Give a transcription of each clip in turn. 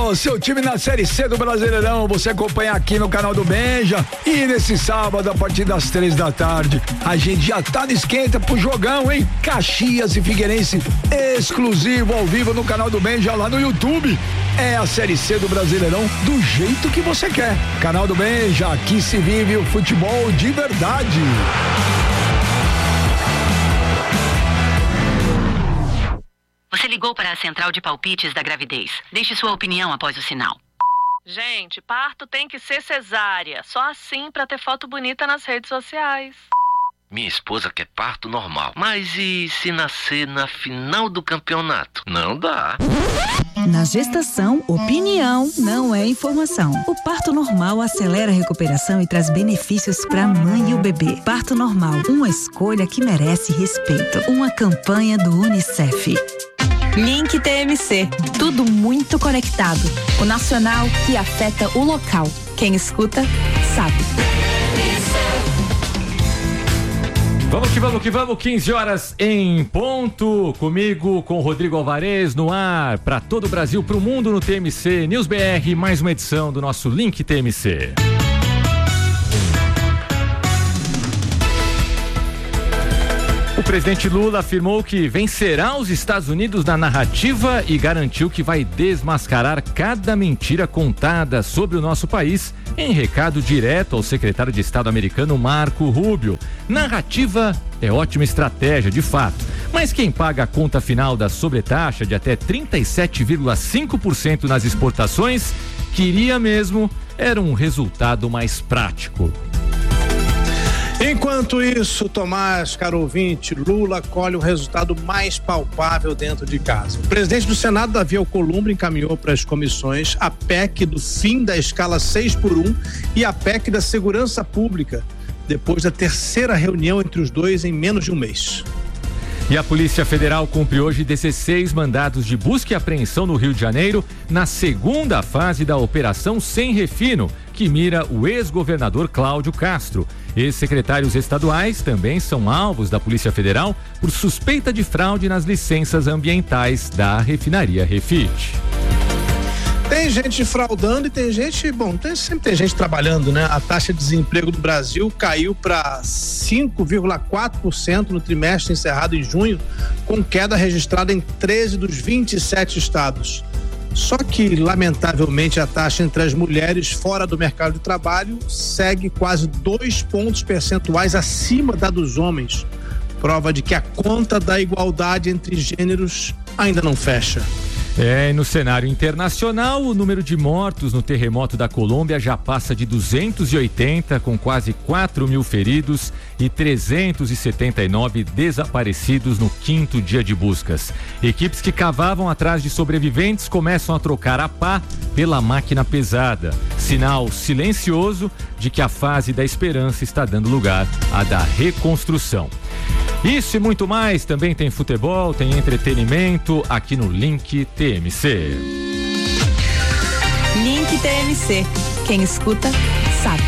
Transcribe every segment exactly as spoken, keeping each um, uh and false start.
Alô, seu time na Série C do Brasileirão, você acompanha aqui no canal do Benja. E nesse sábado, a partir das três da tarde, a gente já tá no esquenta pro jogão, hein? Caxias e Figueirense, exclusivo ao vivo no canal do Benja lá no YouTube. É a Série C do Brasileirão do jeito que você quer. Canal do Benja, aqui se vive o futebol de verdade. Você ligou para a central de palpites da gravidez. Deixe sua opinião após o sinal. Gente, parto tem que ser cesárea. Só assim pra ter foto bonita nas redes sociais. Minha esposa quer parto normal. Mas e se nascer na final do campeonato? Não dá. Na gestação, opinião não é informação. O parto normal acelera a recuperação e traz benefícios para a mãe e o bebê. Parto normal, uma escolha que merece respeito. Uma campanha do Unicef. Link T M C, tudo muito conectado. O nacional que afeta o local. Quem escuta, sabe. Vamos que vamos que vamos, quinze horas em ponto, comigo, com Rodrigo Alvarez no ar, para todo o Brasil, para o mundo no T M C News B R, mais uma edição do nosso Link T M C. O presidente Lula afirmou que vencerá os Estados Unidos na narrativa e garantiu que vai desmascarar cada mentira contada sobre o nosso país em recado direto ao secretário de Estado americano Marco Rubio. Narrativa é ótima estratégia, de fato, mas quem paga a conta final da sobretaxa de até trinta e sete vírgula cinco por cento nas exportações queria mesmo era um resultado mais prático. Enquanto isso, Tomás, caro ouvinte, Lula colhe um resultado mais palpável dentro de casa. O presidente do Senado, Davi Alcolumbre, encaminhou para as comissões a P E C do fim da escala seis por um e a P E C da segurança pública, depois da terceira reunião entre os dois em menos de um mês. E a Polícia Federal cumpre hoje dezesseis mandados de busca e apreensão no Rio de Janeiro, na segunda fase da Operação Sem Refino, que mira o ex-governador Cláudio Castro. Ex-secretários estaduais também são alvos da Polícia Federal por suspeita de fraude nas licenças ambientais da refinaria Refit. Tem gente fraudando e tem gente, bom, tem, sempre tem gente trabalhando, né? A taxa de desemprego do Brasil caiu para cinco vírgula quatro por cento no trimestre encerrado em junho, com queda registrada em treze dos vinte e sete estados. Só que, lamentavelmente, a taxa entre as mulheres fora do mercado de trabalho segue quase dois pontos percentuais acima da dos homens. Prova de que a conta da igualdade entre gêneros ainda não fecha. É, no cenário internacional, o número de mortos no terremoto da Colômbia já passa de duzentos e oitenta, com quase quatro mil feridos e trezentos e setenta e nove desaparecidos no quinto dia de buscas. Equipes que cavavam atrás de sobreviventes começam a trocar a pá pela máquina pesada. Sinal silencioso de que a fase da esperança está dando lugar à da reconstrução. Isso e muito mais, também tem futebol, tem entretenimento aqui no Link T M C. Link T M C, quem escuta, sabe.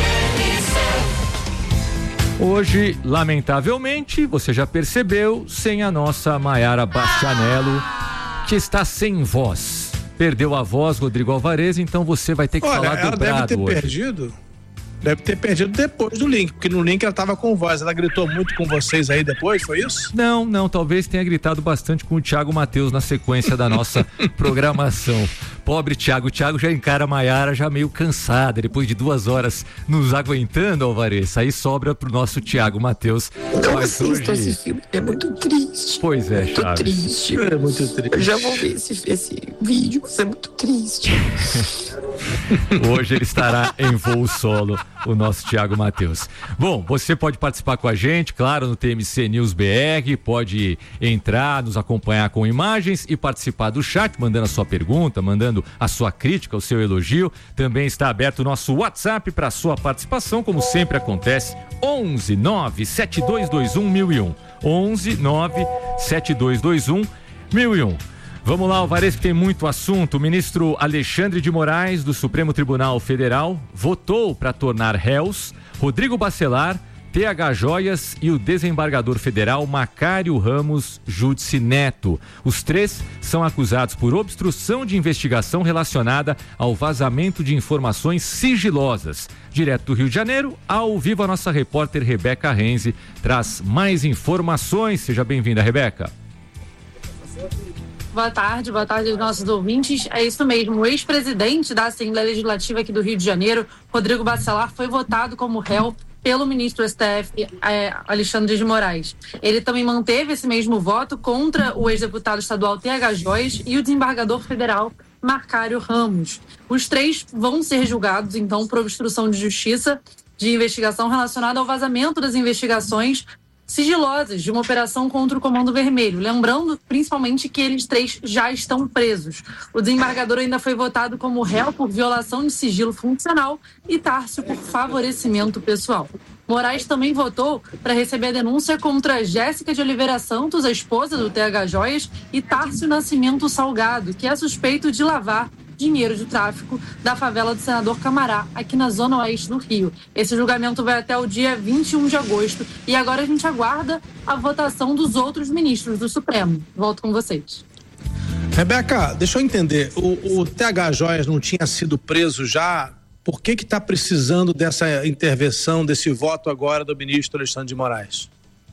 Hoje, lamentavelmente, você já percebeu, sem a nossa Maiara Bastianello, que está sem voz. Perdeu a voz, Rodrigo Alvarez, então você vai ter que Olha, falar ela dobrado deve ter hoje. perdido. Deve ter perdido depois do link, porque no link ela tava com voz. Ela gritou muito com vocês aí depois, foi isso? Não, não, talvez tenha gritado bastante com o Thiago Matheus na sequência da nossa programação. Pobre Thiago, o Thiago já encara a Maiara já meio cansada, depois de duas horas nos aguentando, Alvarez. Aí sobra pro nosso Thiago Matheus. Então Mas assista hoje... esse filme, é muito triste. Pois é, muito Chaves. triste. É muito triste. Eu já vou ver esse, esse vídeo, isso é muito triste. Hoje ele estará em voo solo, o nosso Thiago Matheus. Bom, você pode participar com a gente, claro, no T M C News B R, pode entrar, nos acompanhar com imagens e participar do chat, mandando a sua pergunta, mandando a sua crítica, o seu elogio. Também está aberto o nosso WhatsApp para a sua participação, como sempre acontece, onze nove sete dois dois um mil e um. onze nove sete dois dois um mil e um. Vamos lá, Alvarez, que tem muito assunto. O ministro Alexandre de Moraes, do Supremo Tribunal Federal, votou para tornar réus Rodrigo Bacelar, T H Joias e o desembargador federal Macário Ramos Júdice Neto. Os três são acusados por obstrução de investigação relacionada ao vazamento de informações sigilosas. Direto do Rio de Janeiro, ao vivo, a nossa repórter Rebeca Renzi traz mais informações. Seja bem-vinda, Rebeca. Boa tarde, boa tarde aos nossos ouvintes. É isso mesmo, o ex-presidente da Assembleia Legislativa aqui do Rio de Janeiro, Rodrigo Bacelar, foi votado como réu pelo ministro do S T F, é, Alexandre de Moraes. Ele também manteve esse mesmo voto contra o ex-deputado estadual T H Joias e o desembargador federal Macário Ramos. Os três vão ser julgados, então, por obstrução de justiça de investigação relacionada ao vazamento das investigações sigilosas de uma operação contra o Comando Vermelho. Lembrando, principalmente, que eles três já estão presos. O desembargador ainda foi votado como réu por violação de sigilo funcional e Tárcio por favorecimento pessoal. Moraes também votou para receber a denúncia contra Jéssica de Oliveira Santos, a esposa do T H Joias, e Tárcio Nascimento Salgado, que é suspeito de lavar dinheiro de tráfico da favela do Senador Camará, aqui na zona oeste do Rio. Esse julgamento vai até o dia vinte e um de agosto e agora a gente aguarda a votação dos outros ministros do Supremo. Volto com vocês. Rebeca, deixa eu entender, o, o T H Joias não tinha sido preso já? Por que que está precisando dessa intervenção, desse voto agora do ministro Alexandre de Moraes?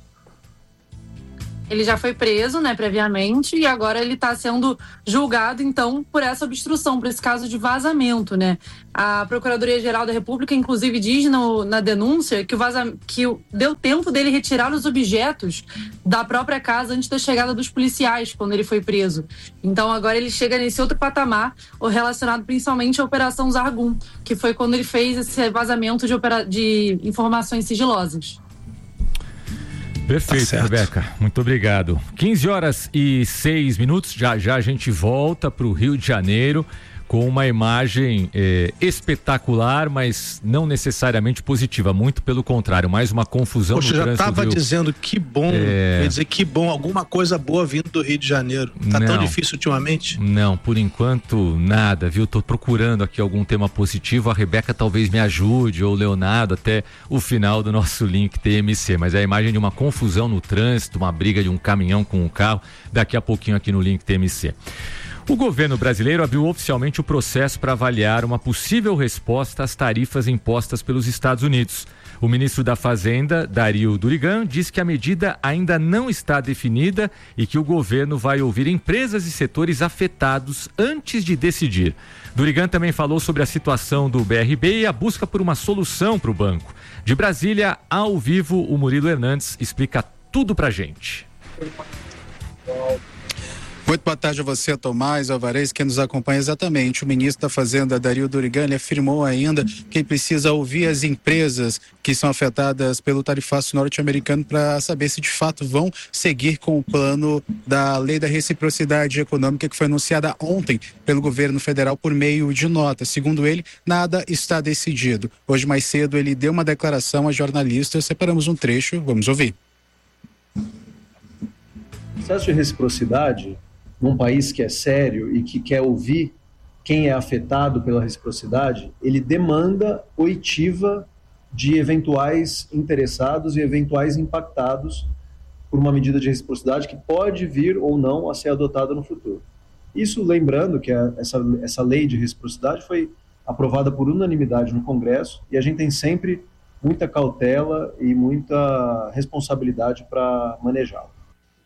Ele já foi preso, né, previamente, e agora ele está sendo julgado, então, por essa obstrução, por esse caso de vazamento, né? A Procuradoria-Geral da República, inclusive, diz no, na denúncia que, o vaza, que deu tempo dele retirar os objetos da própria casa antes da chegada dos policiais, quando ele foi preso. Então, agora ele chega nesse outro patamar, relacionado principalmente à Operação Zargum, que foi quando ele fez esse vazamento de, opera, de informações sigilosas. Perfeito, tá, Rebeca. Muito obrigado. quinze horas e seis minutos. Já já a gente volta para o Rio de Janeiro com uma imagem eh, espetacular, mas não necessariamente positiva. Muito pelo contrário, mais uma confusão. Poxa, no trânsito. Já estava dizendo que bom, é... quer dizer que bom, alguma coisa boa vindo do Rio de Janeiro. Tá não, tão difícil ultimamente? Não, por enquanto nada, viu? Tô procurando aqui algum tema positivo. A Rebeca talvez me ajude, ou o Leonardo, até o final do nosso link T M C. Mas é a imagem de uma confusão no trânsito, uma briga de um caminhão com um carro, daqui a pouquinho aqui no link T M C. O governo brasileiro abriu oficialmente o processo para avaliar uma possível resposta às tarifas impostas pelos Estados Unidos. O ministro da Fazenda, Dario Durigan, diz que a medida ainda não está definida e que o governo vai ouvir empresas e setores afetados antes de decidir. Durigan também falou sobre a situação do B R B e a busca por uma solução para o banco. De Brasília, ao vivo, o Murilo Hernandes explica tudo para a gente. Muito boa tarde a você, Tomás Alvarez, que nos acompanha. Exatamente. O ministro da Fazenda, Dario Durigan, ele afirmou ainda que precisa ouvir as empresas que são afetadas pelo tarifaço norte-americano para saber se de fato vão seguir com o plano da Lei da Reciprocidade Econômica que foi anunciada ontem pelo governo federal por meio de nota. Segundo ele, nada está decidido. Hoje mais cedo ele deu uma declaração a jornalistas. Separamos um trecho, vamos ouvir. O processo de reciprocidade num país que é sério e que quer ouvir quem é afetado pela reciprocidade, ele demanda oitiva de eventuais interessados e eventuais impactados por uma medida de reciprocidade que pode vir ou não a ser adotada no futuro. Isso lembrando que a, essa, essa lei de reciprocidade foi aprovada por unanimidade no Congresso e a gente tem sempre muita cautela e muita responsabilidade para manejá-la.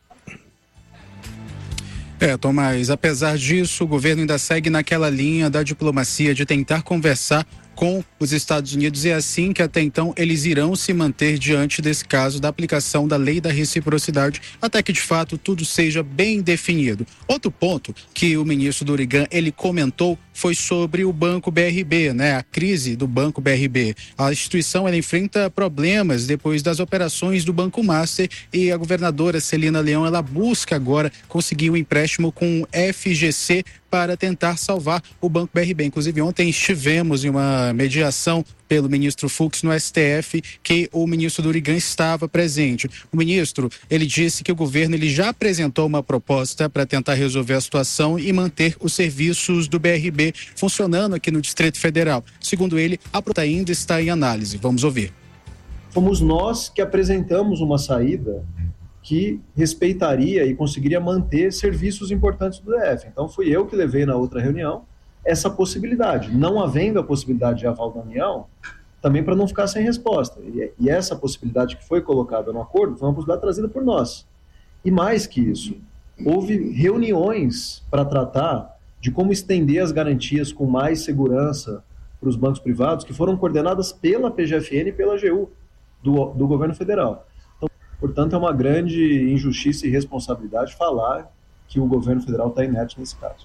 É, Tomás, apesar disso, o governo ainda segue naquela linha da diplomacia de tentar conversar com os Estados Unidos e é assim que até então eles irão se manter diante desse caso da aplicação da lei da reciprocidade até que de fato tudo seja bem definido. Outro ponto que o ministro Durigan ele comentou foi sobre o Banco B R B, né? A crise do Banco B R B. A instituição ela enfrenta problemas depois das operações do Banco Master e a governadora Celina Leão ela busca agora conseguir um empréstimo com o F G C para tentar salvar o Banco B R B. Inclusive, ontem estivemos em uma mediação pelo ministro Fux no S T F, que o ministro Durigan estava presente. O ministro, ele disse que o governo ele já apresentou uma proposta para tentar resolver a situação e manter os serviços do B R B funcionando aqui no Distrito Federal. Segundo ele, a proposta ainda está em análise. Vamos ouvir. fomos nós que apresentamos uma saída que respeitaria e conseguiria manter serviços importantes do D F. Então fui eu que levei na outra reunião essa possibilidade, não havendo a possibilidade de aval da União, também para não ficar sem resposta. E, e essa possibilidade que foi colocada no acordo foi uma possibilidade trazida por nós. E mais que isso, houve reuniões para tratar de como estender as garantias com mais segurança para os bancos privados, que foram coordenadas pela P G F N e pela A G U do, do governo federal. Então, portanto, é uma grande injustiça e responsabilidade falar que o governo federal está inerte nesse caso.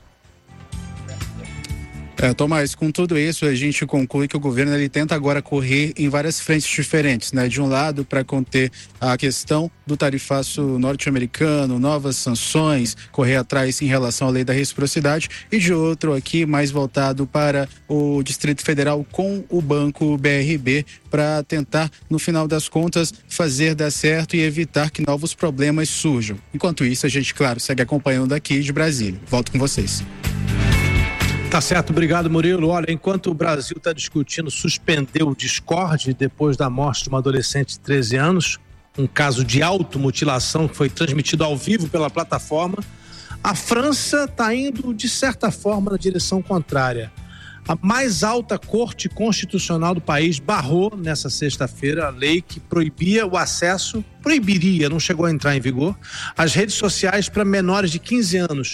É, Tomás, com tudo isso a gente conclui que o governo ele tenta agora correr em várias frentes diferentes, né? De um lado, para conter a questão do tarifaço norte-americano, novas sanções, correr atrás em relação à lei da reciprocidade, e de outro aqui mais voltado para o Distrito Federal com o Banco B R B, para tentar, no final das contas, fazer dar certo e evitar que novos problemas surjam. Enquanto isso, a gente, claro, segue acompanhando daqui de Brasília. Volto com vocês. Tá certo, obrigado, Murilo. Olha, enquanto o Brasil está discutindo suspender o Discord depois da morte de uma adolescente de treze anos, um caso de automutilação que foi transmitido ao vivo pela plataforma, a França está indo, de certa forma, na direção contrária. A mais alta corte constitucional do país barrou, nessa sexta-feira, a lei que proibia o acesso, proibiria, não chegou a entrar em vigor, às redes sociais para menores de quinze anos.